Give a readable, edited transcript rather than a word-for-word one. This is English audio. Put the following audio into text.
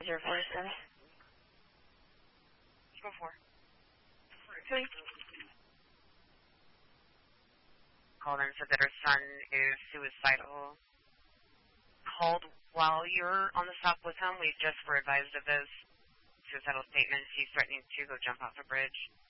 047. Go 4. 3. Called and said that her son is suicidal. Called while you're on the stop with him. We just were advised of this suicidal statements. He's threatening to go jump off a bridge.